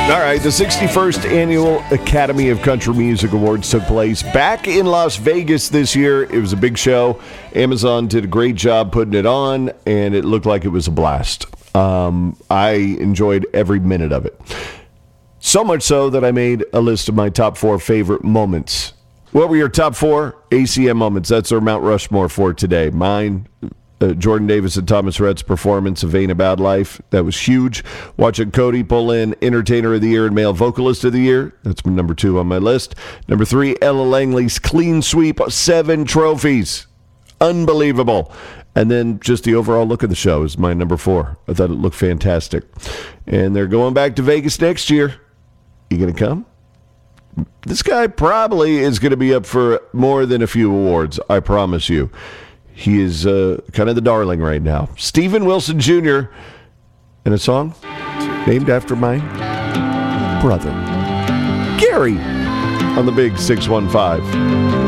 All right, the 61st Annual Academy of Country Music Awards took place back in Las Vegas this year. It was a big show. Amazon did a great job putting it on, and it looked like it was a blast. I enjoyed every minute of it. So much so that I made a list of my top 4 favorite moments. What were your top 4 ACM moments? That's our Mount Rushmore for today. Mine, Jordan Davis and Thomas Rhett's performance of Ain't a Bad Life. That was huge. Watching Cody pull in Entertainer of the Year and Male Vocalist of the Year. That's my number 2 on my list. Number 3, Ella Langley's clean sweep, 7 trophies. Unbelievable. And then just the overall look of the show is my number 4. I thought it looked fantastic. And they're going back to Vegas next year. You going to come? This guy probably is going to be up for more than a few awards, I promise you. He is kind of the darling right now. Steven Wilson Jr. and a song named after my brother, Gary, on the Big 615.